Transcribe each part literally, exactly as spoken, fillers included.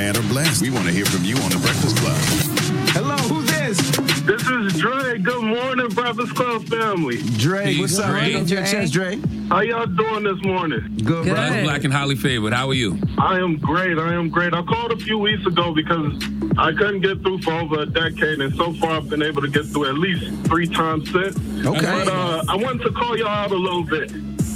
mad, or blessed? We want to hear from you on The Breakfast Club. Hello, who's this? This is Dre. Good morning, Breakfast Club family. Dre, what's up? Dre. Right your chest, Dre. How y'all doing this morning? Good, Good. bro. Black and highly favored. How are you? I am great. I am great. I called a few weeks ago because I couldn't get through for over a decade, and so far I've been able to get through at least three times since. Okay. But uh, I wanted to call y'all out a little bit.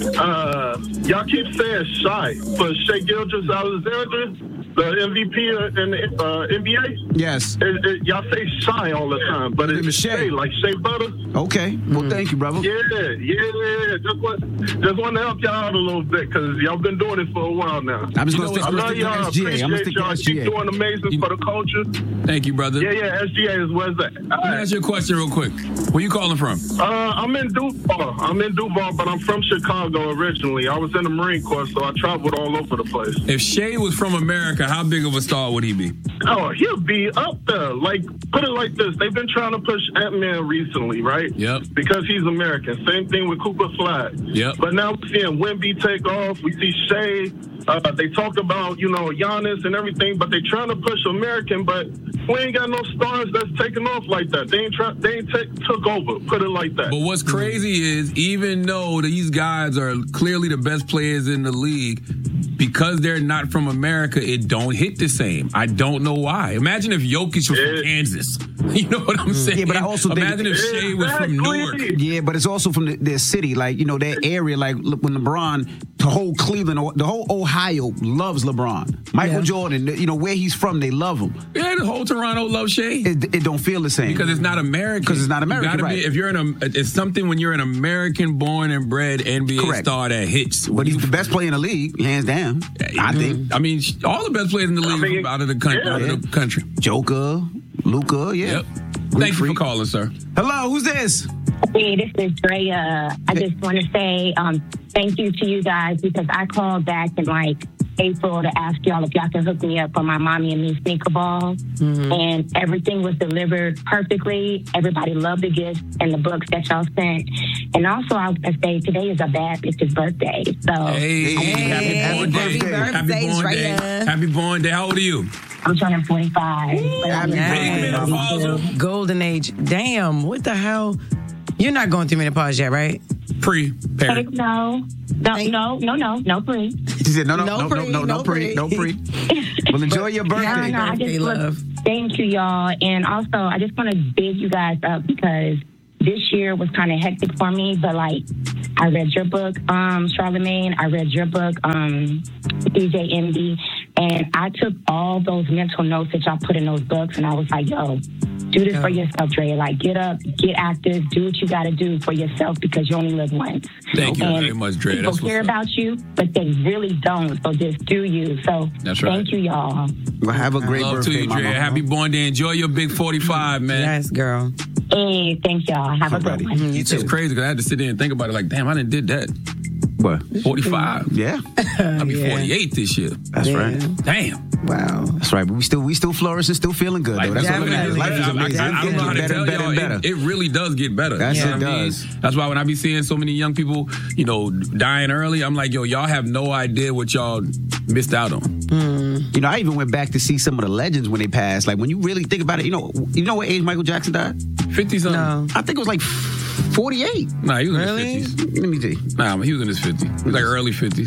Uh, y'all keep saying shy, but Shai Gilgeous-Alexander, the M V P in the uh, N B A, Yes. it, it, y'all say shy all the time, but His name it's is Shai. Shai, like Shea Butter. Okay. Well, thank you, brother. Yeah, yeah, just want, just want to help y'all out a little bit because y'all been doing it for a while now. I'm just You going know to I stick love to y'all. S G A. I'm going to Appreciate stick to y'all. S Keep G A. doing amazing for the culture. Thank you, brother. Yeah, yeah, S G A is where's that? All Let me right. ask you a question real quick. Where you calling from? Uh, I'm in Duval. I'm in Duval, but I'm from Chicago originally. I was in the Marine Corps, so I traveled all over the place. If Shai was from America, how big of a star would he be? Oh, he'll be up there. Like, put it like this. They've been trying to push Ant-Man recently, right? Yep. Because he's American. Same thing with Cooper Flag. Yep. But now we're seeing Wemby take off. We see Shea. Uh, they talked about, you know, Giannis and everything, but they're trying to push American, but we ain't got no stars that's taking off like that. They ain't, try, they ain't take, took over, put it like that. But what's crazy is, even though these guys are clearly the best players in the league, because they're not from America, it don't hit the same. I don't know why. Imagine if Jokic was from Yeah. Kansas. You know what I'm saying? Yeah, but I also think- Imagine if Shai was from Newark. Exactly. Yeah, but it's also from the, their city, like, you know, their area. Like, look, when LeBron, the whole Cleveland, the whole Ohio loves LeBron. Michael Yeah. Jordan, you know, where he's from, they love him. Yeah, the whole Toronto loves Shai. It, it don't feel the same. Because it's not American. Because it's not You American, gotta right. Be, if you're in a, it's something when you're an American born and bred N B A Correct. star that hits. But he's the best player in the league, hands down. I think. I mean, all the best players in the league mean, from out of the country. yeah. Out of the country. Joker, Luca, yeah. Yep. Thank you for Freak. calling, sir. Hello, who's this? Hey, this is Drea. I just want to say um, thank you to you guys because I called back in like April to ask y'all if y'all can hook me up for my mommy and me sneaker ball. Mm-hmm. And everything was delivered perfectly. Everybody loved the gifts and the books that y'all sent. And also, I was going to say today is a bad bitch's birthday. So Hey, happy Hey, born happy day. birthday, Happy born day. Drea. Happy born day. How old are you? I'm turning forty-five. But I'm Happy really menopause. cool. Golden age. Damn, what the hell? You're not going through menopause yet, right? Pre, Heck peri. no. No, no, no, no, no, please. She said, no, no, No no, no, pre, no, no, no pre, pre. no pre. Well, enjoy your No, birthday. no, I Birthday just want love. to thank you, y'all. And also, I just want to big you guys up because this year was kind of hectic for me. But, like, I read your book, um, Charlamagne. I read your book, um, D J M D. And I took all those mental notes that y'all put in those books. And I was like, yo, do this for yourself, Dre. Like, get up, get active, do what you got to do for yourself because you only live once. Thank you And very much, Dre. People That's what's care up. about you, but they really don't. So just do you. So That's right. thank you, y'all. Well, have a great Love to birthday, you, Dre. mama. Happy born day. Enjoy your big forty-five, man. Yes, girl. Hey, thanks, y'all. Have a good Alrighty. one. You It's too. crazy because I had to sit there and think about it. Like, damn, I didn't did that. What? forty-five. Yeah, I'll be Yeah. forty-eight this year. that's Yeah. right. Damn. Wow. That's right. But we still, we still flourishing, still feeling good. Though. That's what definitely. matters. Life is I- I- amazing. I, I It's don't know how getting to better tell and better y'all. and better. It, it really does get better. That's You know it what I mean? does. That's why when I be seeing so many young people, you know, dying early, I'm like, yo, y'all have no idea what y'all missed out on. You know, I even went back to see some of the legends when they passed. Like when you really think about it, you know, you know what age Michael Jackson died? fifty something. No. I think it was like forty-eight. Nah, he was Really? in his fifties. Let me see. Nah, he was in his fifties. He was like early fifties.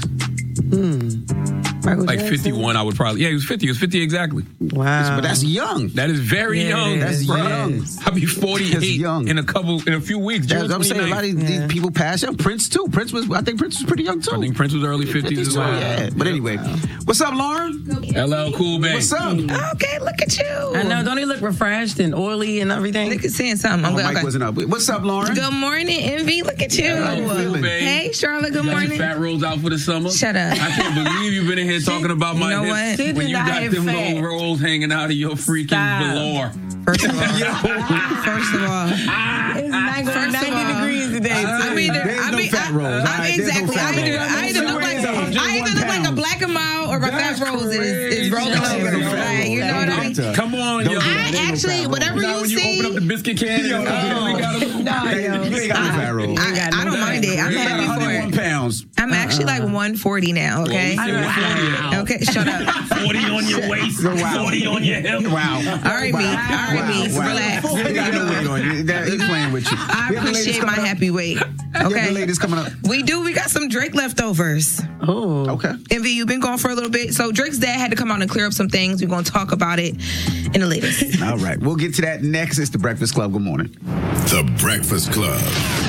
Michael Like Jackson? fifty-one, I would probably. Yeah, he was fifty. He was fifty exactly. Wow. But that's young. That is very Yeah, young. it is. bro. Yes. I'll be forty-eight That's young. in a couple, in a few weeks. That's June what I'm saying. A lot of these, Yeah. these people pass young. Prince too. Prince was. I think Prince was pretty young too. I think Prince was early fifties as So, well. yeah. But anyway, what's up, Lauren? L L Cool Bay. What's up? Okay, look at you. I know. Don't he look refreshed and oily and everything? Look at saying something. I'm Oh, good. Mike Okay. wasn't up. What's up, Lauren? Good morning, Envy. Look at you. How you feeling? Hey, Charlotte. Good You got your morning. fat rolls out for the summer? Shut up. I can't believe you've been in here talking about my You know hips what? She when did you not got have them fat. little rolls hanging out of your freaking Stop. velour. First of all, first of all, It's not First of ninety all, degrees today. I mean, There's I no mean, fat I- rolls, I- all right? There's no exactly. fat I either, rolls. I either look like I either look like a black and mild or my fat rolls is, is rolling That's over. no fat Right? rolls. You know what I mean? Don't Come on, Don't yo. do that. I Ain't no actually, fat whatever Now you when you see, open up the biscuit can, and Yo, you no. really got 'em. Nah, yo. You ain't got no fat rolls. I, I don't mind it. I'm happy for forty-one pounds. I'm actually like one forty now, okay? Wow. Okay, shut up. forty on your waist, Wow. forty on your hip. Wow. All right, wow. me. All right, me. Wow. Relax. You got no weight on you. That- He's playing with you. I We have the ladies appreciate my coming up. happy weight. We have the Okay. ladies coming up. We do. We got some Drake leftovers. Oh. Okay. Envy, you've been gone for a little bit. So Drake's dad had to come out and clear up some things. We're going to talk about it in the latest. All right. We'll get to that next. It's The Breakfast Club. Good morning. The Breakfast Club.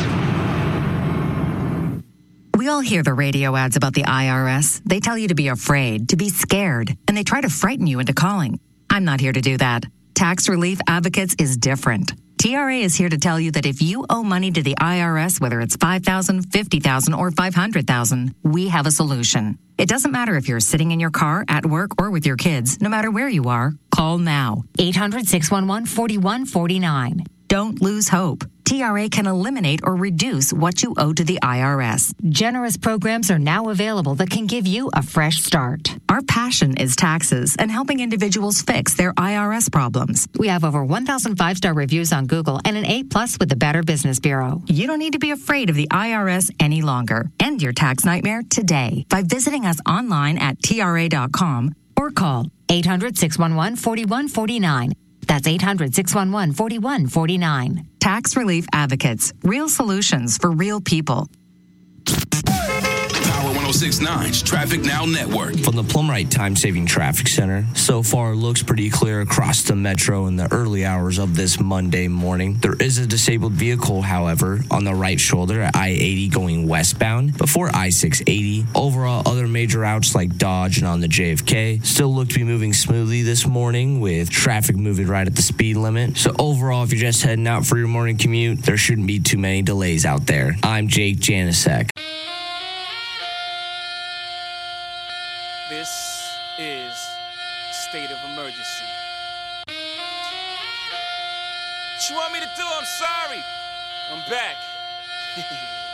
We all hear the radio ads about the I R S. They tell you to be afraid, to be scared, and they try to frighten you into calling. I'm not here to do that. Tax Relief Advocates is different. T R A is here to tell you that if you owe money to the I R S, whether it's five thousand dollars, fifty thousand dollars, or five hundred thousand dollars, we have a solution. It doesn't matter if you're sitting in your car, at work, or with your kids. No matter where you are, call now. eight hundred, six one one, four one four nine. Don't lose hope. T R A can eliminate or reduce what you owe to the I R S. Generous programs are now available that can give you a fresh start. Our passion is taxes and helping individuals fix their I R S problems. We have over one thousand five-star reviews on Google and an A plus with the Better Business Bureau. You don't need to be afraid of the I R S any longer. End your tax nightmare today by visiting us online at T R A dot com or call eight hundred, six one one, four one four nine. That's eight hundred, six one one, four one four nine. Tax Relief Advocates. Real solutions for real people. Power one oh six point nine's Traffic Now Network. From the Plumrite Time Saving Traffic Center, so far looks pretty clear across the metro in the early hours of this Monday morning. There is a disabled vehicle, however, on the right shoulder at I eighty going westbound before I six eighty. Overall, other major routes like Dodge and on the J F K still look to be moving smoothly this morning with traffic moving right at the speed limit. So overall, if you're just heading out for your morning commute, there shouldn't be too many delays out there. I'm Jake Janisek. This is state of emergency. What you want me to do? I'm sorry. I'm back.